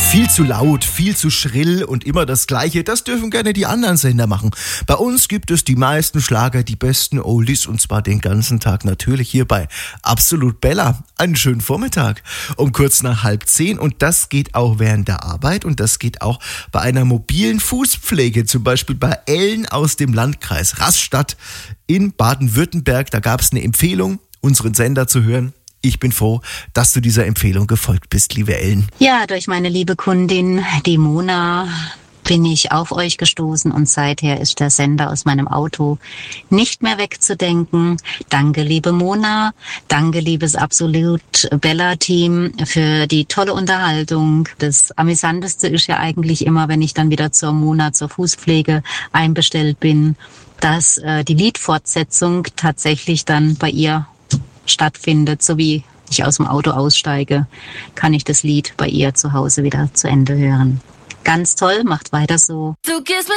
Viel zu laut, viel zu schrill und immer das Gleiche, das dürfen gerne die anderen Sender machen. Bei uns gibt es die meisten Schlager, die besten Oldies und zwar den ganzen Tag natürlich hier bei Absolut Bella. Einen schönen Vormittag um kurz nach 9:30 und das geht auch während der Arbeit und das geht auch bei einer mobilen Fußpflege, zum Beispiel bei Ellen aus dem Landkreis Rastatt in Baden-Württemberg. Da gab es eine Empfehlung, unseren Sender zu hören. Ich bin froh, dass du dieser Empfehlung gefolgt bist, liebe Ellen. Ja, durch meine liebe Kundin, die Mona, bin ich auf euch gestoßen und seither ist der Sender aus meinem Auto nicht mehr wegzudenken. Danke, liebe Mona. Danke, liebes Absolut Bella-Team, für die tolle Unterhaltung. Das Amüsanteste ist ja eigentlich immer, wenn ich dann wieder zur Mona, zur Fußpflege einbestellt bin, dass die Liedfortsetzung tatsächlich dann bei ihr stattfindet, so wie ich aus dem Auto aussteige, kann ich das Lied bei ihr zu Hause wieder zu Ende hören. Ganz toll, macht weiter so.